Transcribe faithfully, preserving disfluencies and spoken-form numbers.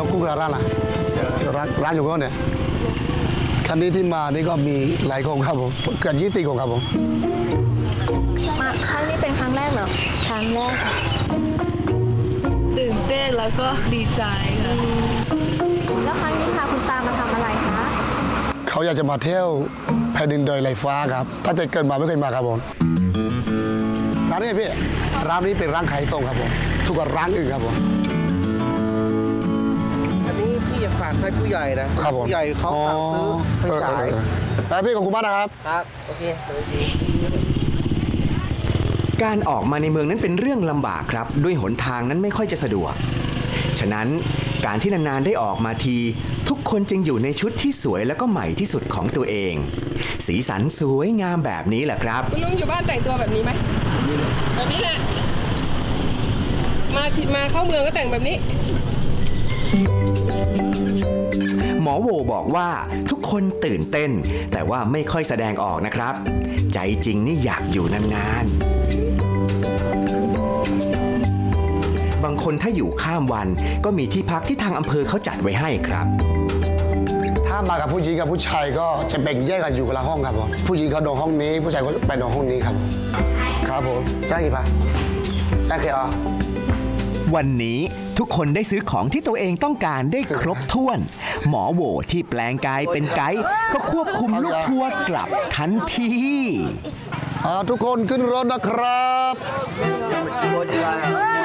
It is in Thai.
ยวกู้กระร้านล่ะร้านร้านอยู่ก็เนี่ยคันนี้ที่มานี่ก็มีหลายคนครับผมเกือบยี่สิบคนครับผมมาครั้งนี้เป็นครั้งแรกเหรอครั้งแรกตื่นเต้นแล้วก็ดีใจค่ะแล้วครั้งนี้พาคุณตามาทำอะไรคะเขาอยากจะมาเที่ยวแผ่นดินดอยลอยฟ้าครับตั้งแต่เกิดมาไม่เคยมาครับผมร้านนี้พี่ร้านนี้เป็นร้านขายส่งครับผมทุกกับร้านอื่นครับผมอันนี้พี่อยากฝากให้ผู้ใหญ่นะครับผู้ใหญ่เขาสั่งซื้อไปขายแล้วพี่ขอบคุณมากนะครับครับโอเคการออกมาในเมืองนั้นเป็นเรื่องลำบากครับด้วยหนทางนั้นไม่ค่อยจะสะดวกฉะนั้นการที่นานๆได้ออกมาทีทุกคนจึงอยู่ในชุดที่สวยและก็ใหม่ที่สุดของตัวเองสีสันสวยงามแบบนี้แหละครับคุณลุงอยู่บ้านแต่งตัวแบบนี้ไหมแบบนี้แหละมามาเข้าเมืองก็แต่งแบบนี้หมอโวบอกว่าทุกคนตื่นเต้นแต่ว่าไม่ค่อยแสดงออกนะครับใจจริงนี่อยากอยู่นานๆบางคนถ้าอยู่ข้ามวันก็มีที่พักที่ทางอำเภอเขาจัดไว้ให้ครับถ้ามากับผู้หญิงกับผู้ชายก็จะแบ่งแยกกันอยู่คนละห้องครับผมผู้หญิงเขานอนห้องนี้ผู้ชายก็ไปนอนห้องนี้ครับครับผมได้กี่ปะได้กี่อ่ะวันนี้ทุกคนได้ซื้อของที่ตัวเองต้องการได้ครบถ้วนหมอโหวที่แปลงกายเป็นไกด์ก็ควบคุมลูกทัวร์กลับทันทีทุกคนขึ้นรถนะครับ